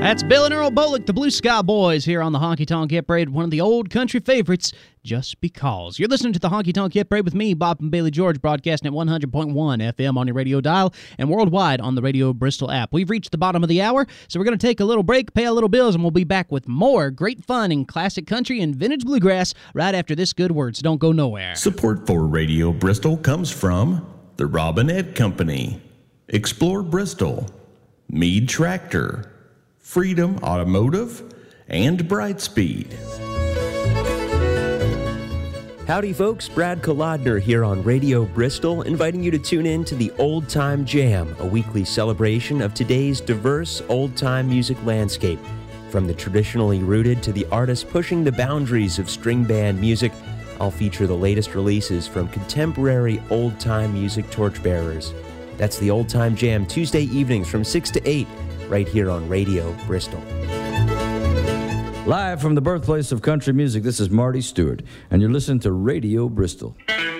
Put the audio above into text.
That's Bill and Earl Bolick, the Blue Sky Boys, here on the Honky Tonk Hit Parade, one of the old country favorites, Just Because. You're listening to the Honky Tonk Hit Parade with me, Bob and Bailey George, broadcasting at 100.1 FM on your radio dial and worldwide on the Radio Bristol app. We've reached the bottom of the hour, so we're going to take a little break, pay a little bills, and we'll be back with more great fun in classic country and vintage bluegrass right after this good word, so don't go nowhere. Support for Radio Bristol comes from the Robinette Company, Explore Bristol, Meade Tractor, Freedom Automotive, and Brightspeed. Howdy folks, Brad Kolodner here on Radio Bristol, inviting you to tune in to the Old Time Jam, a weekly celebration of today's diverse old-time music landscape. From the traditionally rooted to the artists pushing the boundaries of string band music, I'll feature the latest releases from contemporary old-time music torchbearers. That's the Old Time Jam, Tuesday evenings from 6 to 8, right here on Radio Bristol. Live from the birthplace of country music, this is Marty Stewart, and you're listening to Radio Bristol.